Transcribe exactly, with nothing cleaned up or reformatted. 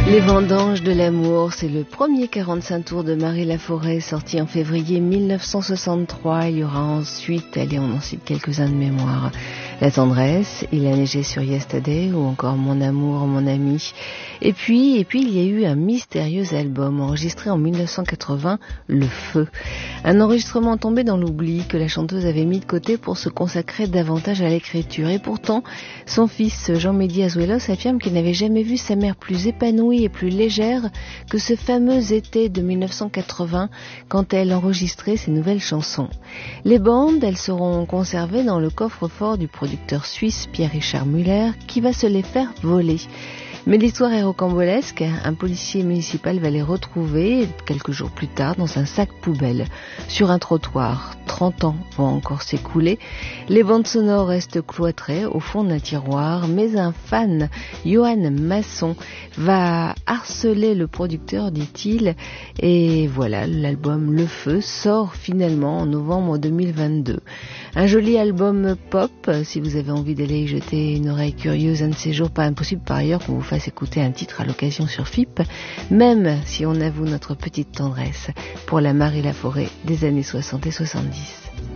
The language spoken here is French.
Les vendanges de l'amour, c'est le premier quarante-cinq tours de Marie Laforêt, sorti en février mille neuf cent soixante-trois. Il y aura ensuite, allez, on en cite quelques-uns de mémoire, La tendresse, Il a neigé sur Yesterday, ou encore Mon amour, mon ami. Et puis, et puis il y a eu un mystérieux album enregistré en mille neuf cent quatre-vingts, Le Feu. Un enregistrement tombé dans l'oubli que la chanteuse avait mis de côté pour se consacrer davantage à l'écriture. Et pourtant, son fils Jean-Médy Azuelos affirme qu'il n'avait jamais vu sa mère plus épanouie et plus légère que ce fameux été de mille neuf cent quatre-vingts quand elle enregistrait ses nouvelles chansons. Les bandes, elles seront conservées dans le coffre-fort du producteur suisse Pierre-Richard Müller qui va se les faire voler. Mais l'histoire est rocambolesque. Un policier municipal va les retrouver quelques jours plus tard dans un sac poubelle sur un trottoir. trente ans vont encore s'écouler. Les bandes sonores restent cloîtrées au fond d'un tiroir, mais un fan, Johan Masson, va harceler le producteur, dit-il, et voilà, l'album Le Feu sort finalement en novembre deux mille vingt-deux. Un joli album pop, si vous avez envie d'aller y jeter une oreille curieuse un de ces jours, pas impossible par ailleurs qu'on vous fasse écouter un titre à l'occasion sur F I P, même si on avoue notre petite tendresse pour la Marie Laforêt des années soixante et soixante-dix.